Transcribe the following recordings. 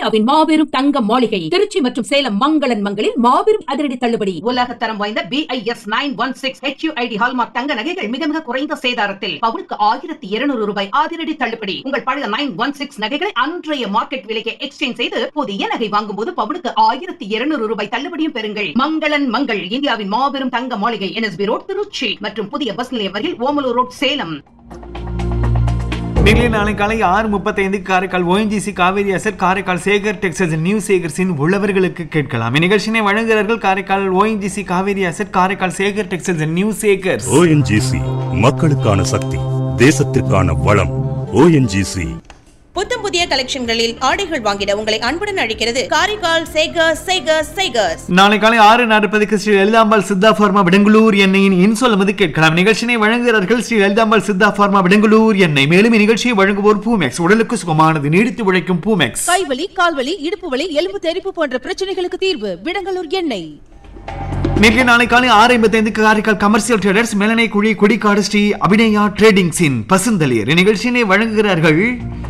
இந்தியாவின் மாபெரும் தங்க மாளிகை திருச்சி மற்றும் சேலம் மங்களன் மங்களில் மாபெரும் அதிரடி தள்ளுபடி. உலக தரம் வாய்ந்த BIS 916 HUID ஹால்மார்க் தங்க நகைகள் மிக மிக குறைந்த சேதாரத்தில் பவுனுக்கு 1200 ரூபாய் அதிரடி தள்ளுபடி. உங்கள் பழைய 916 நகைகளை அன்றைய மார்க்கெட் விலைக்கு எக்ஸ்சேஞ்ச் செய்து புதிய நகை வாங்கும் போது பவுனுக்கு 1200 ரூபாய் தள்ளுபடியும் பெறுங்கள். மங்களன் மங்கள் இந்தியாவின் மாபெரும் தங்க மாளிகை NSB ரோட் திருச்சி மற்றும் புதிய பஸ் நிலையம் வரையில் ஓமலூர் ரோட் சேலம். நாளை காலை 6:35 Karaikal ONGC Kaveri asset Karaikal Sekar textiles new சேகர்ஸின் உழவர்களுக்கு கேட்கலாம். இந்நிகழ்ச்சியை வழங்குகிறார்கள் Karaikal ONGC Kaveri asset Karaikal Sekar textiles new Sekar's. ONGC மக்களுக்கான சக்தி, தேசத்திற்கான வளம். ONGC புத்தம் புதிய கலெக்ஷன்களில் ஆடைகள் வாங்கிட உங்களை அன்புடன் அழைக்கிறது காரைக்கால் சேகர்ஸ். நாளை காலை 6:40 ஸ்ரீ லலிதாம்பாள் சித்தா பார்மா விடங்களூர் எண்ணெயின் இன்சொல்லுமது கேட்கலாம். நிகழ்ச்சியை வழங்குகிறார்கள் ஸ்ரீ லலிதாம்பாள் சித்தா பார்மா விடங்களூர் எண்ணெய். மேலும் இந்நிகழ்ச்சியை வழங்குவோர் பூமெக்ஸ், உடலுக்கு சுகமானது நீடித்து உழைக்கும் பூமெக்ஸ். கைவலி, கால்வலி, இடுப்பு வலி, எலும்பு தெறிப்பு போன்ற பிரச்சனைகளுக்கு தீர்வு விடங்களூர் எண்ணெய். நாளை காலை 6:55 காரைக்கால் கமர்ஷியல் ட்ரேடர்ஸ் மேலனை குழி கொடிக்காடு ஸ்ரீ அபிநயா ட்ரேடிங்ஸின் பசுந்தளிர். நிகழ்ச்சியை வழங்குகிறார்கள்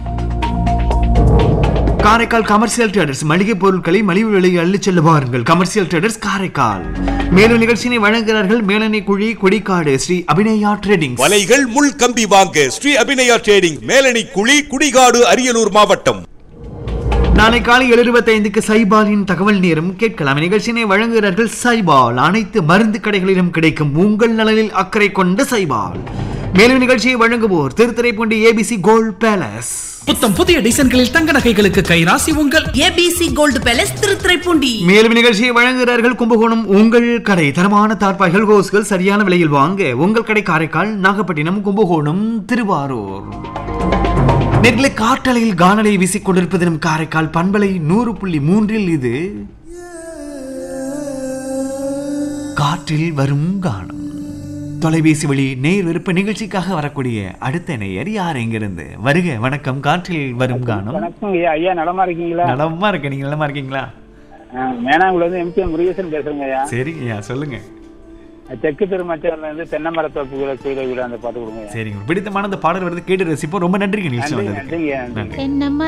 காரைக்கால் கமர்ஷியல் ட்ரேடர்ஸ். மளிகை பொருட்களை மலிவு விலையில் அள்ளி செல்ல வாருங்கள். Commercial traders Karaikal. மேலும் நிகழ்ச்சியை வழங்குகிறார்கள் மேலனை குழி கொடிக்காடு ஸ்ரீ அபிநயா ட்ரேடிங். வலைகள் முள் கம்பி வாங்க ஸ்ரீ அபிநயா ட்ரேடிங், மேலனை குழி குடிகாடு அரியலூர் மாவட்டம். நாளை காலை 7:25 சைபாலின் தகவல் நேரம் கேட்கலாம். நிகழ்ச்சியை வழங்குகிறார்கள் சைபால். அனைத்து மருந்து கடைகளிலும் கிடைக்கும் உங்கள் நலனில் அக்கறை கொண்ட சைபால். மேலும் நிகழ்ச்சியை வழங்குவோர் திருத்துறைப்பூண்டி ABC கோல்ட் பேலஸ். புத்தம் புதிய டிசைன்களில் தங்க நகைகளுக்கு கைராசி உங்கள் ABC கோல்ட் பேலஸ் திருத்துறைப்பூண்டி. மேலும் நிகழ்ச்சியை வழங்குகிறார்கள் கும்பகோணம் உங்கள் கடை. தரமான தார்பாய்கள் ஹோஸ்கள் சரியான விலையில் வாங்க உங்கள் கடை காரைக்கால், நாகப்பட்டினம், கும்பகோணம், திருவாரூர். நேர்களை காற்றலையில் கானலை வீசிக் கொண்டிருப்பது நம் காரைக்கால் பண்பலை 100.3. இது காற்றில் வரும் கானம். தொலைபேசி வழி நேர் விருப்ப நிகழ்ச்சிக்காக வரக்கூடிய அடுத்த நேயர் யார் எங்கிருந்து? வருக, வணக்கம். காற்றில் வரும் கானம். வணக்கம் ஐயா, நலமா இருக்கீங்களா? நலமா இருக்க, நீங்க நலமா இருக்கீங்களா? மேனாங்குள்ள இருந்து MP முருகேசன் பேசுறேங்க ஐயா. சரிங்க ஐயா, சொல்லுங்க. தெற்கு திருமச்சூர்ல இருந்து தென்னை மரத்தோப்புகளை கீழே விட அந்த பாட்டு கொடுங்க. சரிங்க, பிடித்தமான அந்த பாடல் வருது, கேட்டு ரசிப்போம். ரொம்ப நன்றிங்க. நன்றிங்க. நன்றி.